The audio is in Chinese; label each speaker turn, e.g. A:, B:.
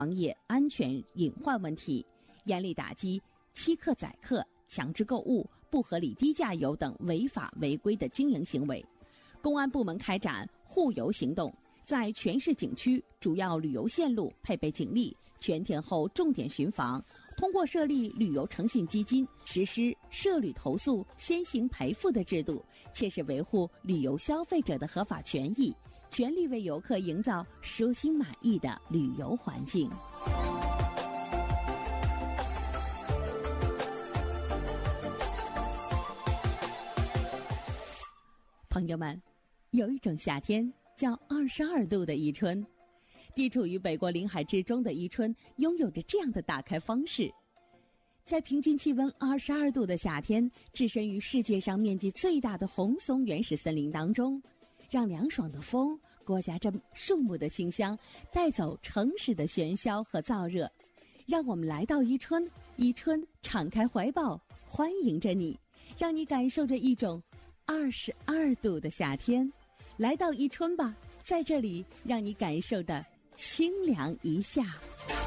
A: 行业安全隐患问题，严厉打击欺客宰客、强制购物、不合理低价游等违法违规的经营行为。公安部门开展护游行动，在全市景区主要旅游线路配备警力，全天候重点巡防。通过设立旅游诚信基金，实施涉旅投诉先行赔付的制度，切实维护旅游消费者的合法权益，全力为游客营造舒心满意的旅游环境。朋友们，有一种夏天叫22度的宜春，地处于北国临海之中的宜春拥有着这样的打开方式。在平均气温22度的夏天，置身于世界上面积最大的红松原始森林当中，让凉爽的风裹挟着树木的清香，带走城市的喧嚣和燥热。让我们来到宜春，宜春敞开怀抱欢迎着你，让你感受着一种22度的夏天。来到宜春吧，在这里让你感受的清凉一夏。